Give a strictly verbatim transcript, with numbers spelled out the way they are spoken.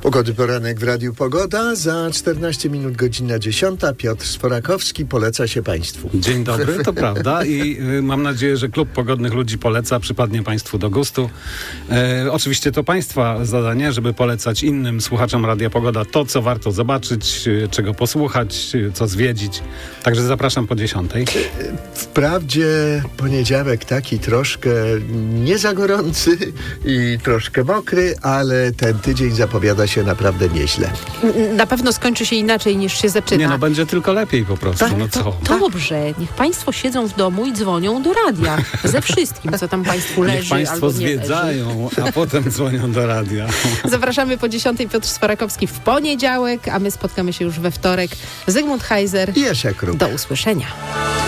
Pogody poranek w Radiu Pogoda. Za czternaście minut godzina dziesiąta. Piotr Sforakowski poleca się Państwu. Dzień dobry, to prawda. I y, mam nadzieję, że Klub Pogodnych Ludzi poleca, przypadnie Państwu do gustu. E, oczywiście to Państwa zadanie, żeby polecać innym słuchaczom Radia Pogoda to, co warto zobaczyć, y, czego posłuchać, y, co zwiedzić. Także zapraszam po dziesiątej. Wprawdzie poniedziałek taki troszkę nie za gorący i troszkę mokry, ale ten tydzień zapowiada się naprawdę nieźle. Na pewno skończy się inaczej niż się zaczyna. Nie, no będzie tylko lepiej po prostu. Tak, no co? to dobrze. Niech Państwo siedzą w domu i dzwonią do radia. Ze wszystkim, co tam Państwu leży. Niech Państwo albo nie zwiedzają, leży. a potem dzwonią do radia. Zapraszamy po dziesiątej. Piotr Sforakowski w poniedziałek, a my spotkamy się już we wtorek. Zygmunt Heiser. I Jasia Kruk. Do usłyszenia.